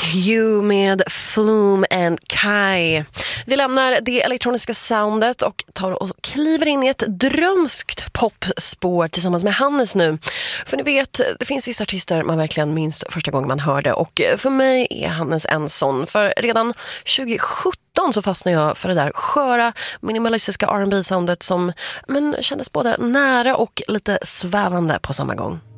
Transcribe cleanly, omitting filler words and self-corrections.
You med Flume and Kai. Vi lämnar det elektroniska soundet och tar och kliver in i ett drömskt popspår tillsammans med Hannes nu. För ni vet, det finns vissa artister man verkligen minns första gången man hörde, och för mig är Hannes en sån. För redan 2017 så fastnade jag för det där sköra, minimalistiska R&B-soundet som kändes både nära och lite svävande på samma gång.